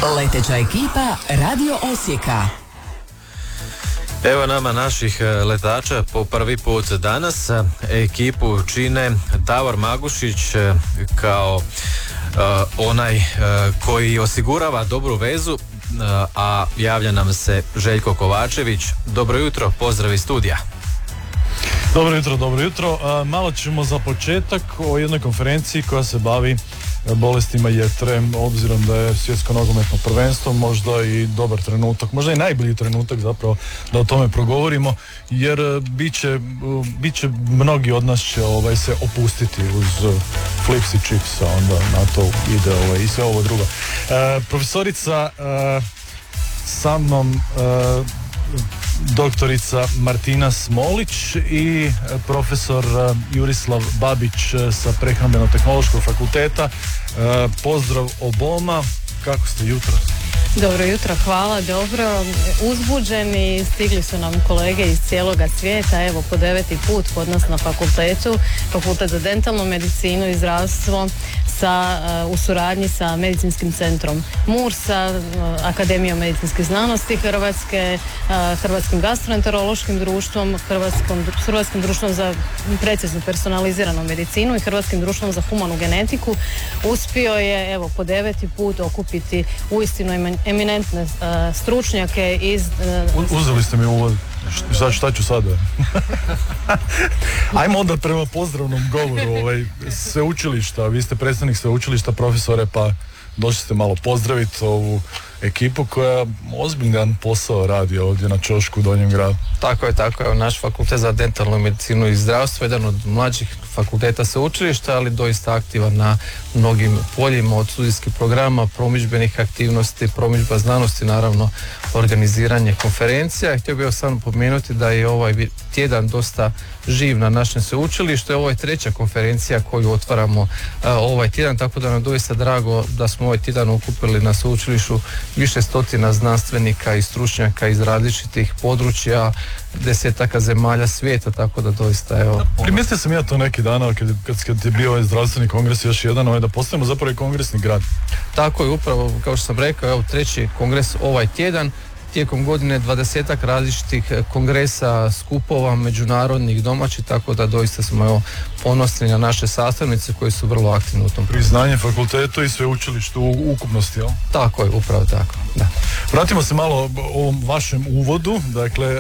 Leteća ekipa Radio Osijeka. Evo nama naših letača po prvi put danas. Ekipu čine Davor Magušić kao onaj koji osigurava dobru vezu, a javlja nam se Željko Kovačević. Dobro jutro, pozdrav iz studija. Dobro jutro. Malo ćemo za početak o jednoj konferenciji koja se bavi bolestima jetre, obzirom da je svjetsko nogometno prvenstvo, možda i dobar trenutak, možda i najbolji trenutak zapravo da o tome progovorimo, jer bit će mnogi od nas će se opustiti uz flips i chips, a onda na to ide i sve ovo drugo. Profesorica sa mnom, doktorica Martina Smolić i profesor Jurislav Babić sa Prehrambeno-tehnološkog fakulteta. Pozdrav oboma, kako ste jutro? Dobro jutro, hvala, dobro, uzbuđeni, stigli su nam kolege iz cijeloga svijeta, evo po 9. put kod nas na fakultetu, Fakultet za dentalnu medicinu i zdravstvo u suradnji sa medicinskim centrom Mursa, Akademijom medicinske znanosti Hrvatske, Hrvatskim gastroenterološkim društvom, Hrvatskim društvom za preciznu personaliziranu medicinu i Hrvatskim društvom za humanu genetiku. Uspio je evo po 9. put okupiti uistinu eminentne stručnjake iz... Uzeli ste mi uvod. Šta ću sada? Ajmo onda prema pozdravnom govoru sveučilišta. Vi ste predstavnik sveučilišta, profesore, pa došli ste malo pozdraviti ovu ekipu koja ozbiljan posao radi ovdje na ćošku u Donjem gradu. Tako je. Naš fakultet za dentalnu medicinu i zdravstvo je jedan od mlađih fakulteta sveučilišta, ali doista aktivan na mnogim poljima, od studijskih programa, promidžbenih aktivnosti, promidžba znanosti, naravno organiziranje konferencija. Htio bih samo pomenuti da je ovaj tjedan dosta živ na našem sveučilištu. Ovo je treća konferencija koju otvaramo ovaj tjedan, tako da nam doista drago da smo ovaj tjedan okupili na sveučilištu više stotina znanstvenika i stručnjaka iz različitih područja, desetaka zemalja svijeta, tako da doista evo... Primijetio sam ja to neki dana kad je bio ovaj zdravstveni kongres još jedan, da postavimo zapravo i kongresni grad. Tako je, upravo kao što sam rekao, evo treći kongres ovaj tjedan. Tijekom godine 20 različitih kongresa, skupova, međunarodnih, domaćih, tako da doista smo ponosni na naše sastavnice koji su vrlo aktivni u tom. Priznanje fakultetu i sveučilištu u ukupnosti, jel? Tako je, upravo tako, da. Vratimo se malo ovom vašem uvodu, dakle,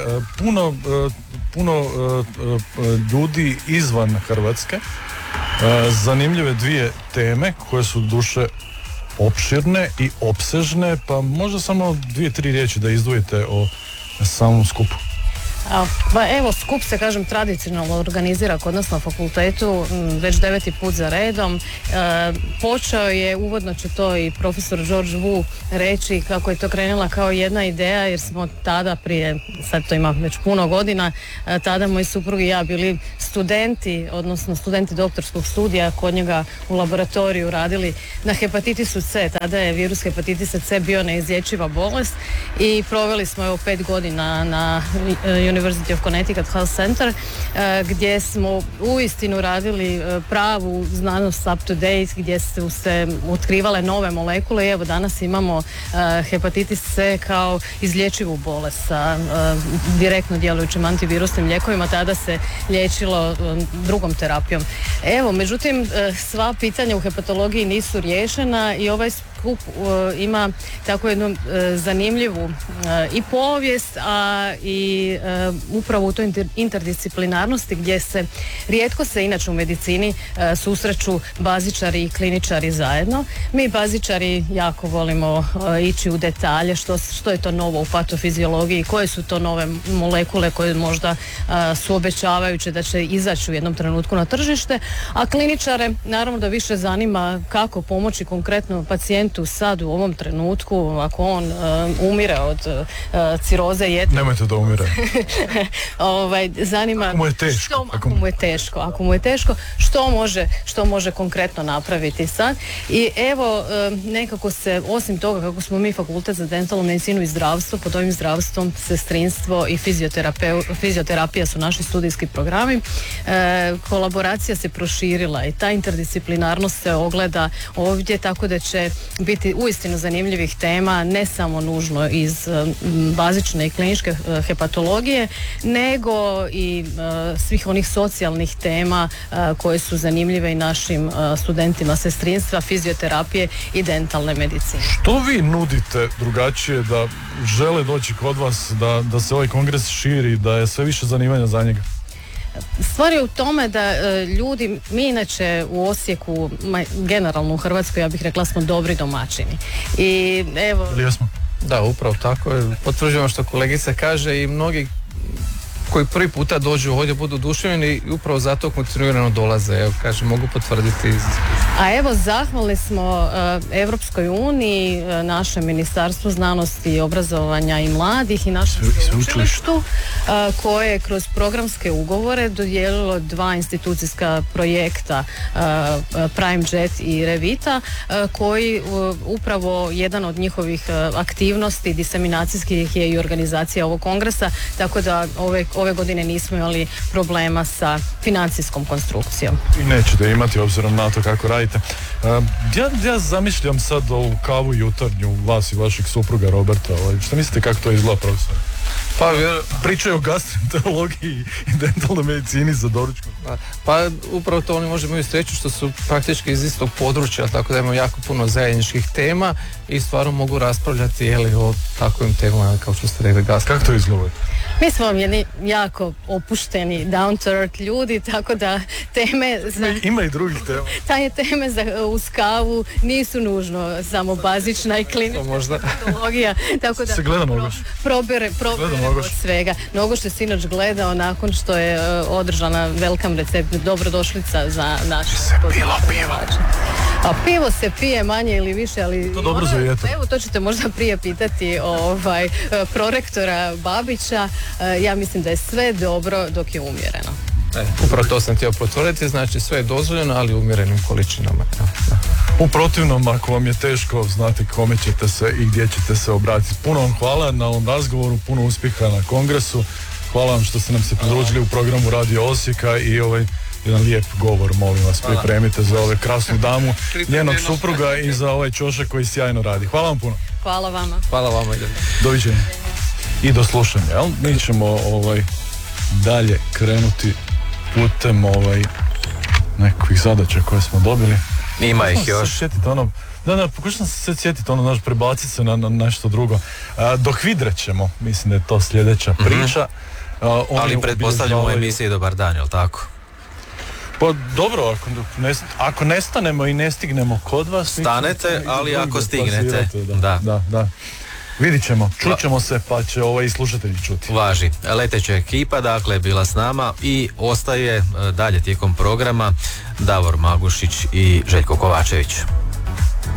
puno ljudi izvan Hrvatske, zanimljive dvije teme koje su duše opširne i opsežne, pa možda samo 2-3 riječi da izdvojite o samom skupu. Pa evo, skup se, kažem, tradicionalno organizira kod nas na fakultetu već 9. put za redom. Počeo je, uvodno će to i profesor George Wu reći, kako je to krenula kao jedna ideja, jer smo tada prije, sad to ima već puno godina, tada moj suprug i ja bili studenti, odnosno studenti doktorskog studija kod njega u laboratoriju radili na hepatitisu C. Tada je virus hepatitisa C bio neizlječiva bolest i proveli smo 5 godina na University of Connecticut Health Center, gdje smo uistinu radili pravu znanost up to date, gdje su se otkrivale nove molekule i evo danas imamo hepatitis C kao izlječivu bolest sa direktno djelujućim antivirusnim lijekovima. Tada se liječilo drugom terapijom. Evo, međutim, sva pitanja u hepatologiji nisu riješena i ovaj skup ima tako jednu zanimljivu i povijest, a i upravo u toj interdisciplinarnosti gdje se rijetko se inače u medicini susreću bazičari i kliničari zajedno. Mi bazičari jako volimo ići u detalje što je to novo u patofiziologiji, koje su to nove molekule koje možda su obećavajuće da će izaći u jednom trenutku na tržište, a kliničare naravno da više zanima kako pomoći konkretno pacijentu sad u ovom trenutku ako on umire od ciroze jetre. Nemojte da umire. Zanima ako mu je teško. Ako mu je teško, što može konkretno napraviti sad. I evo, nekako se, osim toga kako smo mi fakultet za dentalnu medicinu i zdravstvo, pod ovim zdravstvom sestrinstvo i fizioterapija su naši studijski programi, kolaboracija se proširila i ta interdisciplinarnost se ogleda ovdje, tako da će biti uistinu zanimljivih tema, ne samo nužno iz bazične i kliničke hepatologije, nego i svih onih socijalnih tema koje su zanimljive i našim studentima sestrinstva, fizioterapije i dentalne medicine. Što vi nudite drugačije da žele doći kod vas, da se ovaj kongres širi, da je sve više zanimanja za njega? Stvar je u tome da ljudi, mi inače u Osijeku, generalno u Hrvatskoj, ja bih rekla, smo dobri domaćini. I evo... Ili jesmo? Da, upravo tako je. Potvrđujem što kolegica kaže i mnogi koji prvi puta dođu ovdje budu oduševljeni i upravo zato kontinuirano dolaze. Evo, kažem, mogu potvrditi. A evo, zahvalni smo Europskoj uniji, našem Ministarstvu znanosti, obrazovanja i mladih i našem sveučilištu koje je kroz programske ugovore dodijelilo 2 institucijska projekta, Prime Jet i Revita, koji upravo jedan od njihovih aktivnosti diseminacijskih je i organizacija ovog kongresa, tako da ove godine nismo imali problema sa financijskom konstrukcijom. I nećete imati obzirom na to kako radite. Ja zamišljam sad ovu kavu jutarnju vas i vašeg supruga Roberta. Šta mislite kako to izgleda, profesor? Pa, pričaju o gastroenterologiji i dentalnoj medicini za doručkom. Pa upravo to oni možda imaju sreću što su praktički iz istog područja, tako da imaju jako puno zajedničkih tema i stvarno mogu raspravljati o takvim temama kao što ste rekli gastroenterologija. Kako to izgleda? Mi smo vam jedni jako opušteni, down to earth ljudi, tako da teme Ima i drugih tema. Taje teme uz kavu nisu nužno samo bazična i klinička patologija, tako da se gleda Nogoš. Probere od svega. Nogoš je sinoć gledao nakon što je održana welcome recept, dobrodošlica za naše. Se pilo pivo. A pivo se pije manje ili više, ali... To dobro za jeter. Evo, to ćete možda prije pitati prorektora Babića. Ja mislim da je sve dobro dok je umjereno. Upravo to sam htio potvrditi, znači sve je dozvoljeno, ali u umjerenim količinama. U protivnom, ako vam je teško, znate kome ćete se i gdje ćete se obratiti. Puno vam hvala na ovom razgovoru, puno uspjeha na kongresu. Hvala vam što ste nam se pridružili u programu Radio Osijeka i jedan lijep govor, molim vas, pripremite za ove krasnu damu, njenog supruga i za ovaj čošak koji sjajno radi. Hvala vam puno. Hvala vama. Hvala vama. Doviđenja. I do slušanja, jel? Mi ćemo dalje krenuti putem nekih zadaća koje smo dobili. Ima ih još. Pokušam se sjetiti naš prebaciti se na nešto drugo. Do HVIDRE ćemo, mislim da je to sljedeća priča. Ali pretpostavljamo u emisiji Dobar dan, jel tako? Pa dobro, ako nestanemo i ne stignemo kod vas... Stanete, ali ako stignete. Da. Vidit ćemo, čućemo se, pa će i slušatelji čuti. Važi. Leteća ekipa, dakle, bila s nama i ostaje dalje tijekom programa Davor Magušić i Željko Kovačević.